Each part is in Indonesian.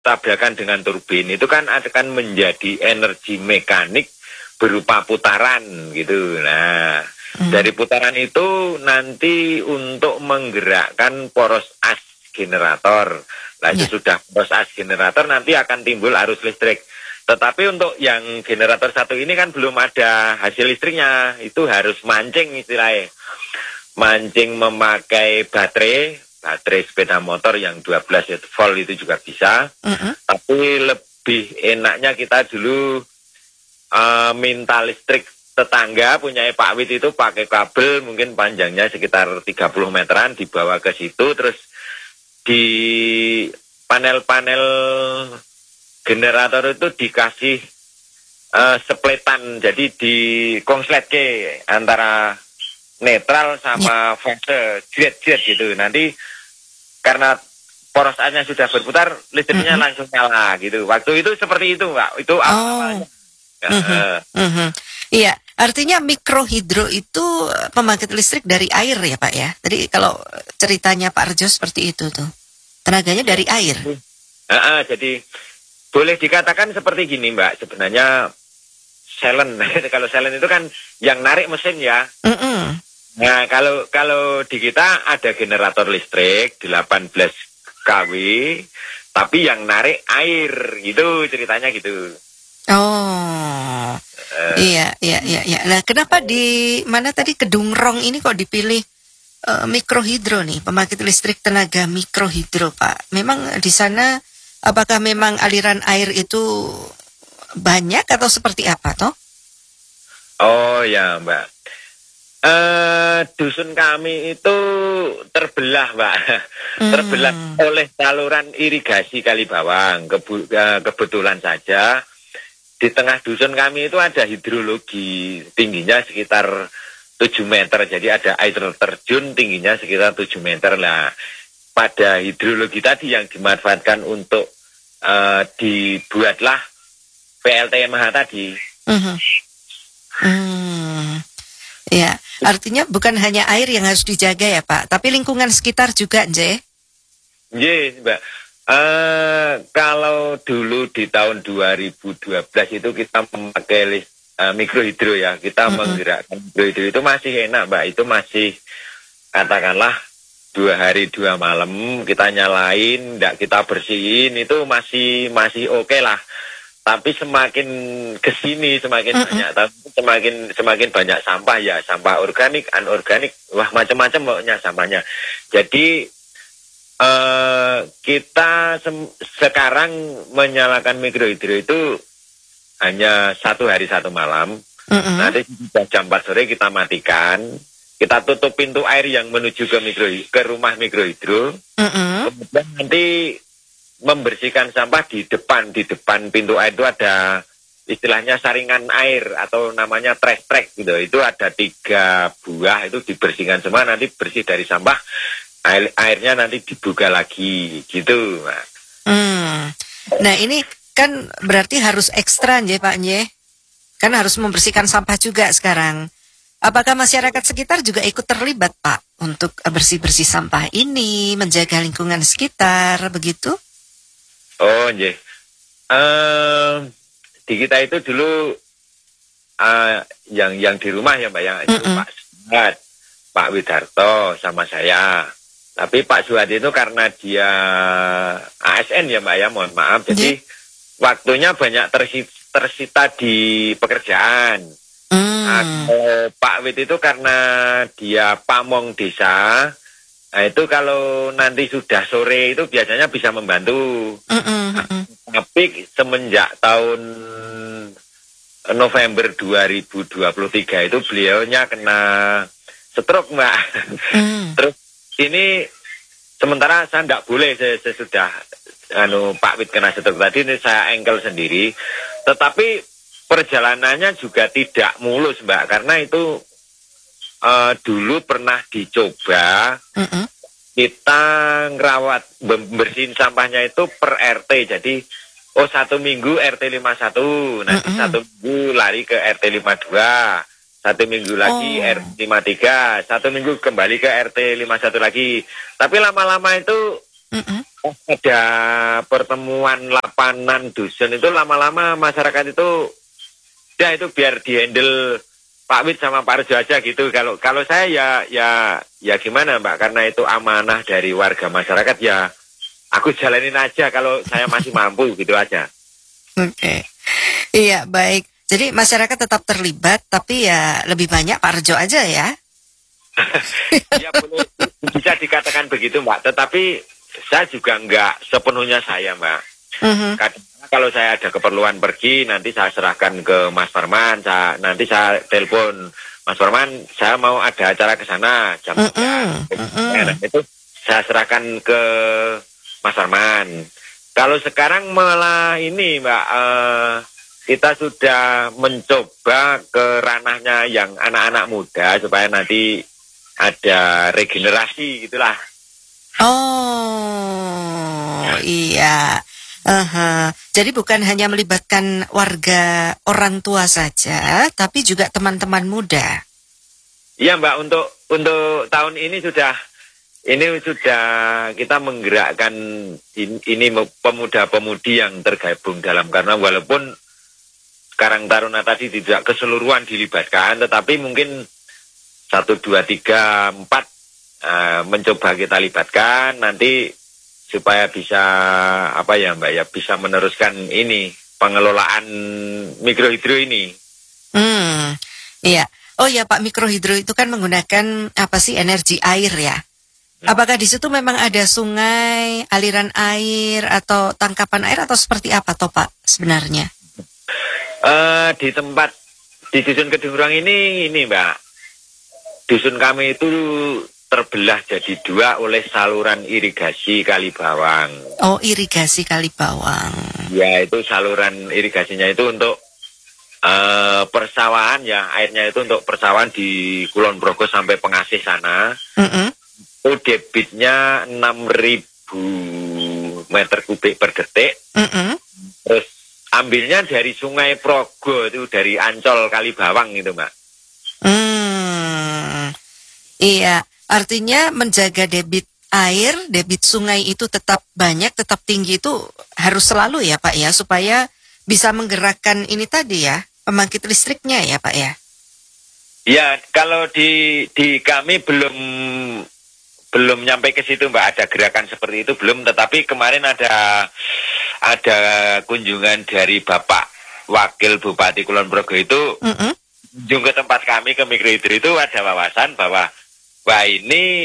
tabrakan dengan turbin itu kan akan menjadi energi mekanik berupa putaran gitu. Nah, dari putaran itu nanti untuk menggerakkan poros as generator. Nah, itu sudah poros as generator nanti akan timbul arus listrik. Tetapi untuk yang generator satu ini kan belum ada hasil listriknya. Itu harus mancing istilahnya. Mancing memakai baterai sepeda motor yang 12 volt itu juga bisa. Tapi lebih enaknya kita dulu minta listrik tetangga punya Pak Wit itu pakai kabel mungkin panjangnya sekitar 30 meteran dibawa ke situ, terus di panel-panel generator itu dikasih sepletan, jadi di konslet ke antara netral sama fase jet gitu. Nanti karena poros A-nya sudah berputar, listriknya langsung nyala gitu. Waktu itu seperti itu, Pak. Itu awalnya. Iya, artinya mikrohidro itu pembangkit listrik dari air ya, Pak ya. Jadi kalau ceritanya Pak Rejo seperti itu tuh, tenaganya dari air. Jadi boleh dikatakan seperti gini, Mbak. Sebenarnya silent. Kalau silent itu kan yang narik mesin ya. Nah, kalau di kita ada generator listrik 18 kW, tapi yang narik air, gitu ceritanya gitu. Oh, iya. Nah, kenapa di mana tadi Kedungrong ini kok dipilih mikrohidro nih, pembangkit listrik tenaga mikrohidro, Pak? Memang di sana apakah memang aliran air itu banyak atau seperti apa toh? Oh ya, Mbak. Dusun kami itu terbelah, Mbak. Terbelah oleh saluran irigasi Kalibawang. Kebetulan saja di tengah dusun kami itu ada hidrologi, tingginya sekitar 7 meter. Jadi ada air terjun tingginya sekitar 7 meter lah. Pada hidrologi tadi yang dimanfaatkan untuk dibuatlah PLTMH tadi. Ya, artinya bukan hanya air yang harus dijaga ya, Pak, tapi lingkungan sekitar juga, Nje. Iya, Mbak. Kalau dulu di tahun 2012 itu kita memakai mikrohidro ya, kita menggerakkan mikrohidro itu masih enak, Mbak. Itu masih katakanlah 2 hari 2 malam kita nyalain, enggak kita bersihin, itu masih oke lah. Tapi semakin kesini semakin banyak, semakin banyak sampah ya, sampah organik, anorganik, wah macam-macam pokoknya sampahnya. Jadi kita sekarang menyalakan mikrohidro itu hanya 1 hari 1 malam. Nanti sudah jam 4 sore kita matikan, kita tutup pintu air yang menuju ke rumah mikrohidro. Kemudian nanti membersihkan sampah di depan pintu air itu ada istilahnya saringan air atau namanya trash track gitu. Itu ada 3 buah, itu dibersihkan semua, nanti bersih dari sampah, airnya nanti dibuka lagi gitu, Pak. Nah, ini kan berarti harus ekstra Nje, Pak Nje. Kan harus membersihkan sampah juga sekarang. Apakah masyarakat sekitar juga ikut terlibat, Pak, untuk bersih-bersih sampah ini, menjaga lingkungan sekitar begitu? Oh, nggih. Di kita itu dulu yang di rumah ya, Mbak, yang itu Pak Suhad, Pak Widarto sama saya. Tapi Pak Suhad itu karena dia ASN ya, Mbak ya, mohon maaf. Jadi waktunya banyak tersita di pekerjaan. Pak Wid itu karena dia pamong desa. Nah, itu kalau nanti sudah sore itu biasanya bisa membantu. Tapi semenjak tahun November 2023 itu beliaunya kena stroke, Mbak. Terus ini sementara saya tidak boleh, sesudah Pak Wid kena stroke tadi ini saya engkel sendiri. Tetapi perjalanannya juga tidak mulus, Mbak, karena itu dulu pernah dicoba kita ngerawat bersihin sampahnya itu per RT. Jadi 1 minggu RT 51, nanti 1 minggu lari ke RT 52, 1 minggu lagi RT 53, 1 minggu kembali ke RT 51 lagi. Tapi lama-lama itu ada pertemuan lapanan dusun itu lama-lama masyarakat itu ya itu biar dihandle Pak Wid sama Pak Rejo aja gitu. Kalau saya ya gimana Mbak, karena itu amanah dari warga masyarakat ya aku jalanin aja kalau saya masih mampu gitu aja. Oke. Iya, baik. Jadi masyarakat tetap terlibat tapi ya lebih banyak Pak Rejo aja ya. Ya boleh bisa dikatakan begitu Mbak, tetapi saya juga nggak sepenuhnya saya Mbak. Kadang kalau saya ada keperluan pergi, nanti saya serahkan ke Mas Farman. Nanti saya telepon Mas Farman, saya mau ada acara ke sana jam sekian. Itu saya serahkan ke Mas Farman. Kalau sekarang malah ini Mbak, kita sudah mencoba ke ranahnya yang anak-anak muda supaya nanti ada regenerasi gitulah. Oh, iya. Jadi bukan hanya melibatkan warga orang tua saja, tapi juga teman-teman muda. Iya Mbak, untuk tahun ini sudah kita menggerakkan ini pemuda-pemudi yang tergabung dalam, karena walaupun Karang Taruna tadi tidak keseluruhan dilibatkan, tetapi mungkin 1, 2, 3, 4 mencoba kita libatkan nanti supaya bisa apa ya Mbak ya, bisa meneruskan ini pengelolaan mikrohidro ini. Iya. Oh ya Pak, mikrohidro itu kan menggunakan apa sih, energi air ya? Apakah di situ memang ada sungai, aliran air atau tangkapan air atau seperti apa toh Pak sebenarnya? Di dusun Kedungrong ini Mbak, dusun kami itu terbelah jadi 2 oleh saluran irigasi Kali Bawang. Oh, irigasi Kali Bawang. Ya, itu saluran irigasinya itu untuk persawahan ya, airnya itu untuk persawahan di Kulon Progo sampai Pengasih sana. Itu debitnya 6.000 meter kubik per detik. Terus ambilnya dari Sungai Progo, itu dari Ancol Kali Bawang itu Mbak. Iya, artinya menjaga debit air, debit sungai itu tetap banyak, tetap tinggi itu harus selalu ya Pak ya, supaya bisa menggerakkan ini tadi ya, pembangkit listriknya ya Pak ya. Ya, kalau di kami belum nyampe ke situ Mbak, ada gerakan seperti itu belum, tetapi kemarin ada kunjungan dari Bapak Wakil Bupati Kulon Progo itu kunjung ke tempat kami ke mikrohidro itu, ada wawasan bahwa wah ini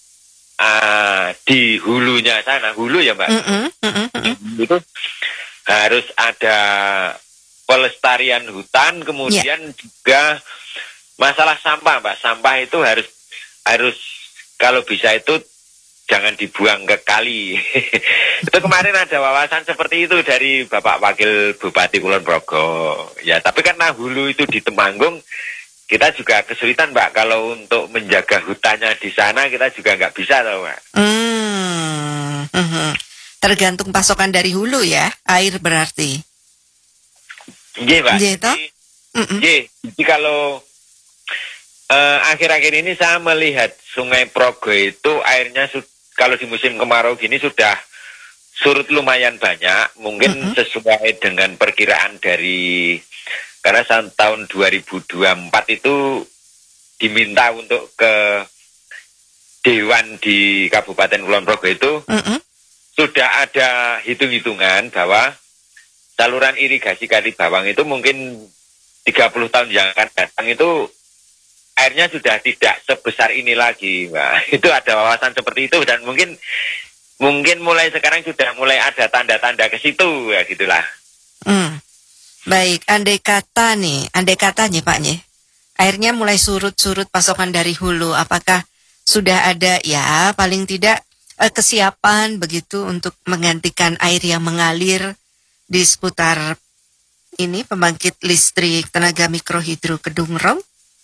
di hulunya sana, hulu ya Mbak, itu harus ada pelestarian hutan, kemudian juga masalah sampah Mbak, sampah itu harus kalau bisa itu jangan dibuang ke kali. Itu kemarin ada wawasan seperti itu dari Bapak Wakil Bupati Kulon Progo. Ya, tapi karena hulu itu di Temanggung, kita juga kesulitan Mbak, kalau untuk menjaga hutannya di sana kita juga nggak bisa tau Mbak. Tergantung pasokan dari hulu ya, air berarti. Iya Mbak. Jadi kalau akhir-akhir ini saya melihat Sungai Progo itu airnya kalau di musim kemarau gini sudah surut lumayan banyak, mungkin sesuai dengan perkiraan dari, karena tahun 2024 itu diminta untuk ke Dewan di Kabupaten Kulon Progo itu sudah ada hitung-hitungan bahwa saluran irigasi Kali Bawang itu mungkin 30 tahun yang akan datang itu airnya sudah tidak sebesar ini lagi, Mbak. Itu ada wawasan seperti itu, dan mungkin mulai sekarang sudah mulai ada tanda-tanda ke situ ya, gitulah. Baik, andai kata nih Pak nih, airnya mulai surut pasokan dari hulu, apakah sudah ada ya paling tidak kesiapan begitu untuk menggantikan air yang mengalir di seputar ini pembangkit listrik tenaga mikrohidro Kedungrong?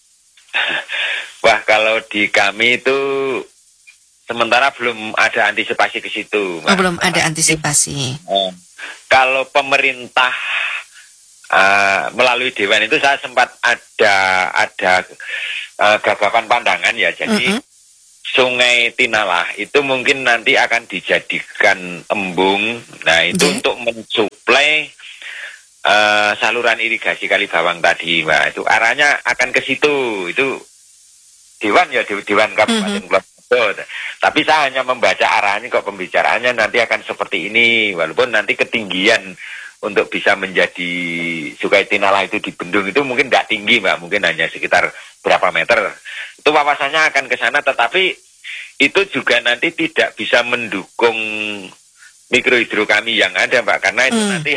Wah, kalau di kami itu sementara belum ada antisipasi ke situ, Mbak. Belum ada antisipasi. Kalau pemerintah melalui Dewan itu saya sempat ada gagapan pandangan ya, jadi Sungai Tinalah itu mungkin nanti akan dijadikan embung. Nah, itu untuk mensuplai saluran irigasi Kalibawang tadi, Mbak. Itu arahnya akan ke situ. Itu Dewan Kabupaten Kulon Progo. Tapi saya hanya membaca arahnya kok, pembicaraannya nanti akan seperti ini. Walaupun nanti ketinggian untuk bisa menjadi Sungai Tinalah itu di bendung itu mungkin tidak tinggi, Mbak. Mungkin hanya sekitar berapa meter. Itu wawasannya akan ke sana, tetapi itu juga nanti tidak bisa mendukung mikrohidro kami yang ada, Mbak. Karena itu nanti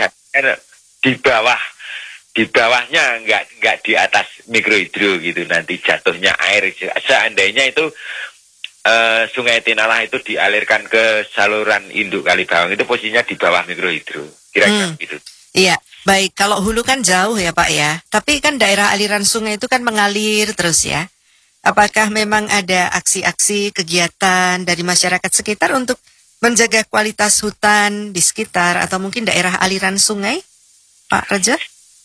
di bawahnya nggak di atas mikrohidro gitu, nanti jatuhnya air. Seandainya itu Sungai Tinalah itu dialirkan ke saluran induk Kalibawang, itu posisinya di bawah mikrohidro, kira-kira gitu. Iya, baik. Kalau hulu kan jauh ya Pak ya, tapi kan daerah aliran sungai itu kan mengalir terus ya. Apakah memang ada aksi-aksi kegiatan dari masyarakat sekitar untuk menjaga kualitas hutan di sekitar atau mungkin daerah aliran sungai, Pak Reja?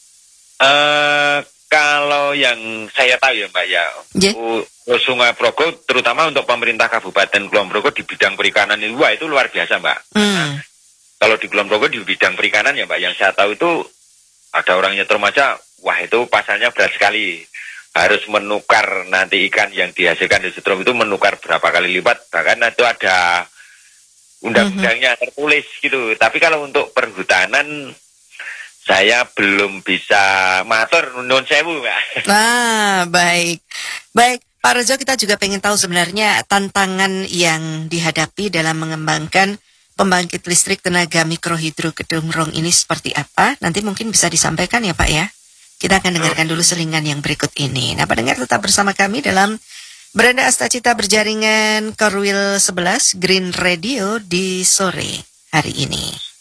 Kalau yang saya tahu ya Mbak ya, Sungai Progo terutama untuk pemerintah Kabupaten Kulon Progo di bidang perikanan itu luar biasa Mbak. Kalau di Kulon Progo di bidang perikanan ya Mbak, yang saya tahu itu ada orang nyetrum aja, wah itu pasarnya berat sekali. Harus menukar nanti ikan yang dihasilkan di setrum itu menukar berapa kali lipat, bahkan itu ada undang-undangnya tertulis gitu. Tapi kalau untuk perhutanan saya belum bisa matur, nuwun sewu, Mbak. Nah, baik. Baik, Pak Rejo, kita juga pengen tahu sebenarnya tantangan yang dihadapi dalam mengembangkan pembangkit listrik tenaga mikrohidro Kedung Rong ini seperti apa. Nanti mungkin bisa disampaikan ya, Pak ya. Kita akan dengarkan dulu selingan yang berikut ini. Nah, pendengar tetap bersama kami dalam Beranda Astacita Berjaringan Korwil 11 Green Radio di sore hari ini.